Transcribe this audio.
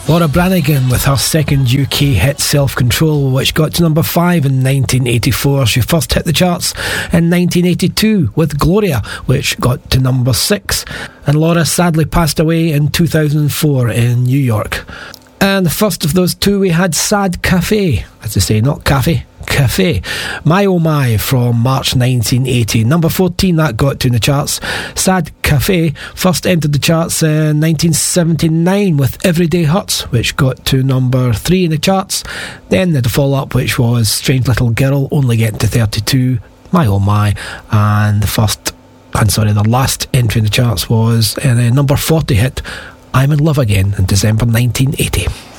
Laura Branigan with her second UK hit Self Control, which got to number 5 in 1984. She first hit the charts in 1982 with Gloria, which got to number 6. And Laura sadly passed away in 2004 in New York. And the first of those two, we had Sad Cafe, as they say, not cafe, Cafe. My Oh My from March 1980. Number 14 that got to in the charts. Sad Cafe first entered the charts in 1979 with Everyday Hurts, which got to number 3 in the charts. Then the follow-up, which was Strange Little Girl, only getting to 32. My Oh My. And the last entry in the charts was a number 40 hit, I'm in Love Again, in December 1980.